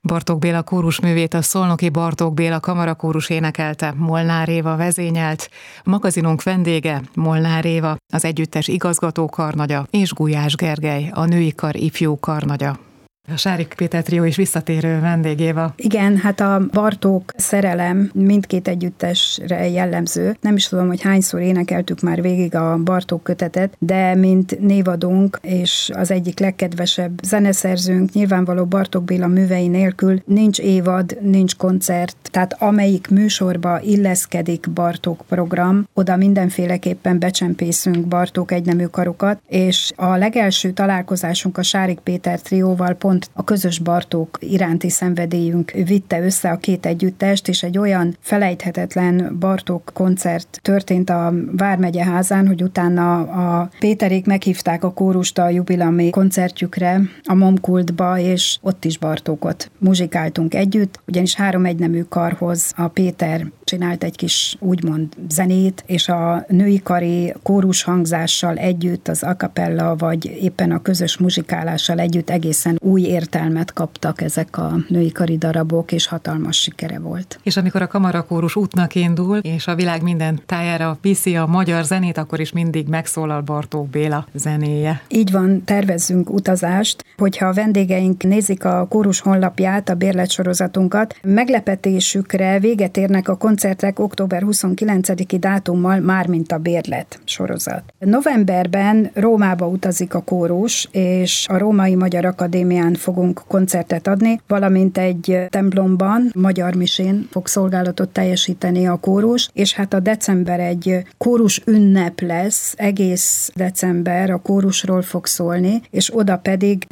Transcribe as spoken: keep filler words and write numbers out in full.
Bartók Béla kórusművét a szolnoki Bartók Béla Kamarakórus énekelte, Molnár Éva vezényelt. Magazinunk vendége Molnár Éva, az együttes igazgató karnagya, és Gulyás Gergely, a női kar ifjú karnagya. A Sárik Péter trió is visszatérő vendég, Éva. Igen, hát a Bartók szerelem mindkét együttesre jellemző. Nem is tudom, hogy hányszor énekeltük már végig a Bartók kötetet, de mint névadónk és az egyik legkedvesebb zeneszerzőnk, nyilvánvaló Bartók Béla művei nélkül nincs évad, nincs koncert, tehát amelyik műsorba illeszkedik Bartók program, oda mindenféleképpen becsempészünk Bartók egynemű karokat, és a legelső találkozásunk a Sárik Péter trióval pont a közös Bartók iránti szenvedélyünk vitte össze a két együttest, és egy olyan felejthetetlen Bartók koncert történt a Vármegye házán, hogy utána a Péterék meghívták a kórust a jubileumi koncertjükre, a Momkultba, és ott is Bartókot muzsikáltunk együtt, ugyanis három egynemű karhoz a Péter csinált egy kis úgymond zenét, és a női kari kórus hangzással együtt, az a cappella, vagy éppen a közös muzsikálással együtt egészen új értelmet kaptak ezek a női kari darabok, és hatalmas sikere volt. És amikor a kamarakórus útnak indul, és a világ minden tájára viszi a magyar zenét, akkor is mindig megszólal Bartók Béla zenéje. Így van, tervezzünk utazást, hogyha a vendégeink nézik a kórus honlapját, a bérletsorozatunkat, meglepetésükre véget érnek a koncertek október huszonkilencediki dátummal, mármint a bérlet sorozat. Novemberben Rómába utazik a kórus, és a Római Magyar Akadémián fogunk koncertet adni, valamint egy templomban, magyar misén fog szolgálatot teljesíteni a kórus, és hát a december egy kórus ünnep lesz, egész december a kórusról fog szólni, és oda pedig